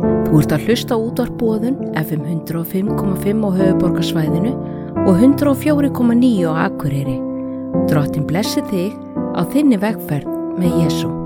Þú ert að hlusta á útvarpboðun FM 105,5 á höfuðborgarsvæðinu og 104,9 á Akureyri. Drottinn blessi þig á þinni vegferð með Jesú.